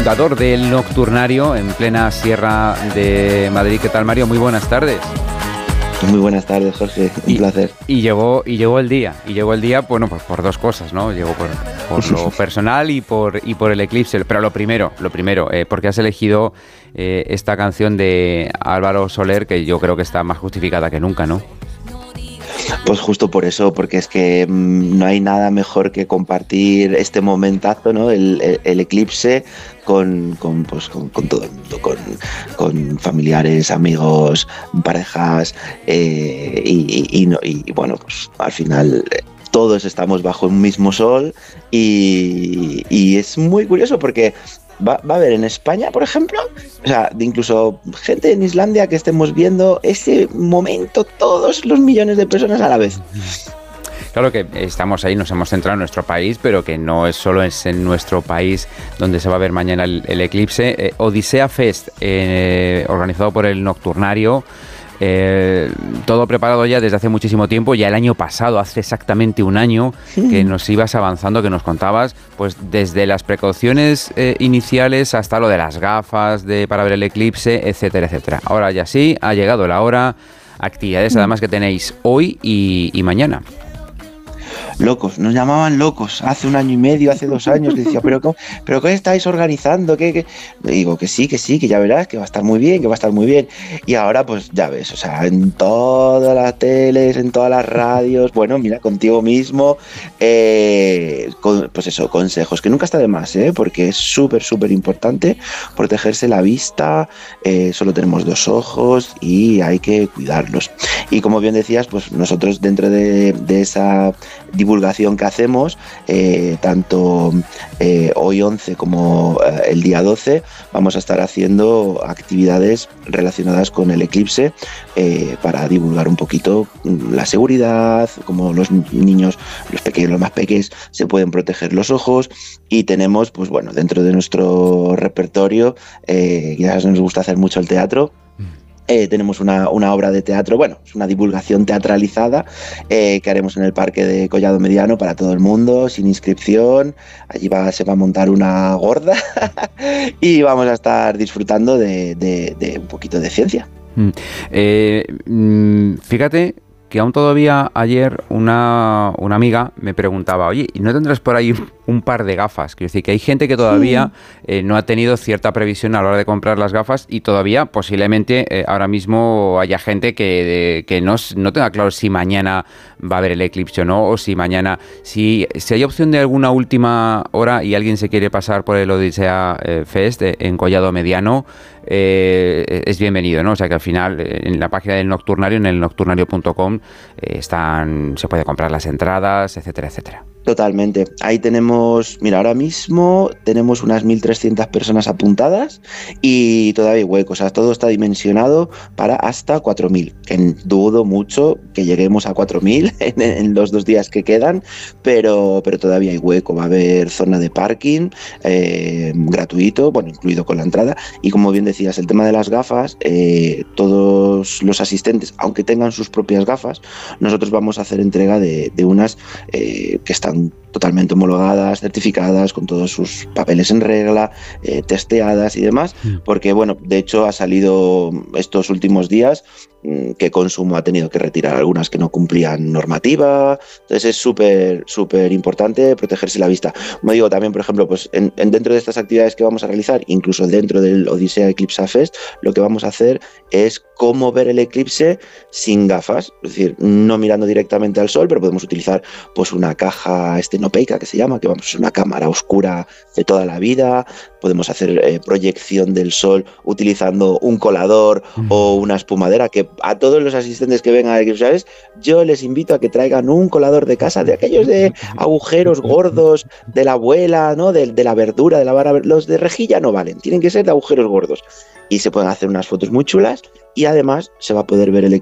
fundador del Nocturnario en plena Sierra de Madrid. ¿Qué tal, Mario? Muy buenas tardes. Muy buenas tardes, Jorge, un placer. Y llegó el día, bueno, pues por dos cosas, ¿no? Llegó por lo personal y por el eclipse. Pero lo primero, porque has elegido esta canción de Álvaro Soler, que yo creo que está más justificada que nunca, ¿no? Pues justo por eso, porque es que no hay nada mejor que compartir este momentazo, ¿no? El eclipse con todo el mundo, con familiares, amigos, parejas, y bueno, pues al final todos estamos bajo un mismo sol y es muy curioso porque va a haber en España, por ejemplo, o sea, incluso gente en Islandia que estemos viendo ese momento, todos los millones de personas a la vez. Claro que estamos ahí, nos hemos centrado en nuestro país, pero que no es solo en nuestro país donde se va a ver mañana el eclipse. Odisea Fest, organizado por el Nocturnario, todo preparado ya desde hace muchísimo tiempo, ya el año pasado, hace exactamente un año, que nos ibas avanzando, que nos contabas, pues desde las precauciones iniciales hasta lo de las gafas para ver el eclipse, etcétera, etcétera. Ahora ya sí, ha llegado la hora, actividades además que tenéis hoy y mañana. Locos, nos llamaban locos hace un año y medio, hace 2 años, que decía, ¿pero qué estáis organizando? ¿Qué? Digo que sí, que ya verás, que va a estar muy bien, Y ahora, pues ya ves, o sea, en todas las teles, en todas las radios, bueno, mira, contigo mismo, pues eso, consejos, que nunca está de más, porque es súper, súper importante protegerse la vista, solo tenemos 2 ojos y hay que cuidarlos. Y como bien decías, pues nosotros dentro de esa divulgación que hacemos, tanto hoy 11 como el día 12, vamos a estar haciendo actividades relacionadas con el eclipse para divulgar un poquito la seguridad, como los niños, los más pequeños, se pueden proteger los ojos, y tenemos, pues bueno, dentro de nuestro repertorio, ya nos gusta hacer mucho el teatro. Tenemos una obra de teatro, bueno, es una divulgación teatralizada que haremos en el Parque de Collado Mediano para todo el mundo, sin inscripción. Allí se va a montar una gorda y vamos a estar disfrutando de un poquito de ciencia. Fíjate que aún todavía ayer una amiga me preguntaba, oye, ¿y no tendrás por ahí un par de gafas? Quiero decir que hay gente que todavía no ha tenido cierta previsión a la hora de comprar las gafas, y todavía posiblemente ahora mismo haya gente que no tenga claro si mañana va a haber el eclipse o no, o si mañana, si hay opción de alguna última hora y alguien se quiere pasar por el Odisea Fest en Collado Mediano, es bienvenido, ¿no? O sea que al final en la página del Nocturnario, en el nocturnario.com, se puede comprar las entradas, etcétera, etcétera. Totalmente. Ahí tenemos, mira, ahora mismo tenemos unas 1.300 personas apuntadas y todavía hay huecos. O sea, todo está dimensionado para hasta 4.000. Dudo mucho que lleguemos a 4.000 en los 2 días que quedan, pero todavía hay hueco. Va a haber zona de parking gratuito, bueno, incluido con la entrada. Y como bien decías, el tema de las gafas, todos los asistentes, aunque tengan sus propias gafas, nosotros vamos a hacer entrega de unas que están totalmente homologadas, certificadas, con todos sus papeles en regla, testeadas y demás, porque bueno, de hecho ha salido estos últimos días que Consumo ha tenido que retirar algunas que no cumplían normativa. Entonces es súper, súper importante protegerse la vista. Como digo, también, por ejemplo, pues dentro de estas actividades que vamos a realizar, incluso dentro del Odisea Eclipse Fest, lo que vamos a hacer es cómo ver el eclipse sin gafas, es decir, no mirando directamente al sol, pero podemos utilizar pues una caja estenopeica que se llama, que vamos, es una cámara oscura de toda la vida. Podemos hacer proyección del sol utilizando un colador o una espumadera, que a todos los asistentes que vengan a Eclipse Fest, yo les invito a que traigan un colador de casa, de aquellos de agujeros gordos, de la abuela, ¿no? De la verdura, de la vara. Los de rejilla no valen, tienen que ser de agujeros gordos. Y se pueden hacer unas fotos muy chulas, y además se va a poder ver el